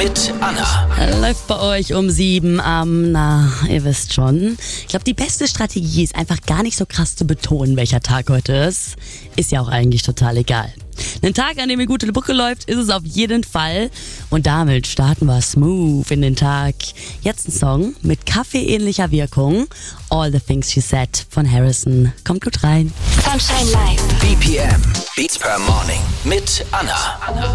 mit Anna. Läuft bei euch um 7 ihr wisst schon. Ich glaube, die beste Strategie ist einfach gar nicht so krass zu betonen, welcher Tag heute ist. Ist ja auch eigentlich total egal. Ein Tag, an dem ihr gute Bucke läuft, ist es auf jeden Fall. Und damit starten wir smooth in den Tag. Jetzt ein Song mit kaffeeähnlicher Wirkung. All the Things She Said von Harrison. Kommt gut rein. Sunshine Live. BPM, Beats per Morning mit Anna.